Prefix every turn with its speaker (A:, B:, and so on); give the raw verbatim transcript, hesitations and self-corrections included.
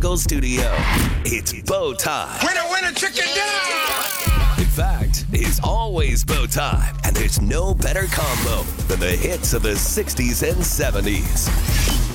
A: Jingle Studio. It's Bo Time.
B: Winner, winner, chicken dinner!
A: In fact, it's always Bo Time, and there's no better combo than the hits of the sixties and seventies.